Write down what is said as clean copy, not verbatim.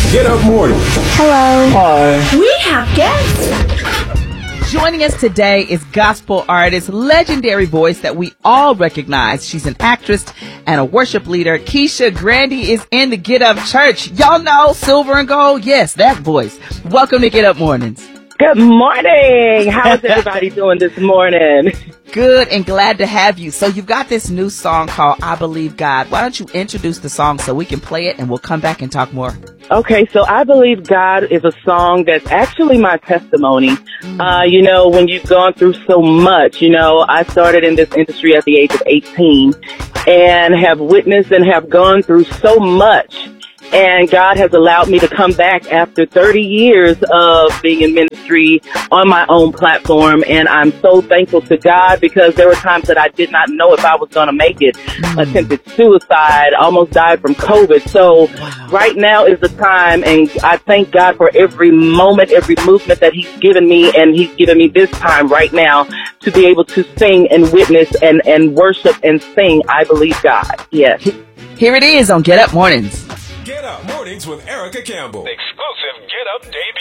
Get Up Morning. Hello. Hi. We have guests. Joining us today is gospel artist, legendary voice that we all recognize. She's an actress and a worship leader. Keisha Grandy is in the Get Up Church. Y'all know Silver and Gold? Yes, that voice. Welcome to Get Up Mornings. Good morning. How is everybody doing this morning? Good and glad to have you. So you've got this new song called I Believe God. Why don't you introduce the song so we can play it and we'll come back and talk more. Okay, so I Believe God is a song that's actually my testimony. When you've gone through so much, I started in this industry at the age of 18 and have witnessed and have gone through so much. And God has allowed me to come back after 30 years of being in ministry on my own platform. And I'm so thankful to God because there were times that I did not know if I was going to make it. Attempted suicide, almost died from COVID. So right now is the time. And I thank God for every moment, every movement that He's given me. And He's given me this time right now to be able to sing and witness and worship and sing. I Believe God. Yes. Here it is on Get Up Mornings. Get Up Mornings with Erica Campbell. Exclusive Get Up debut.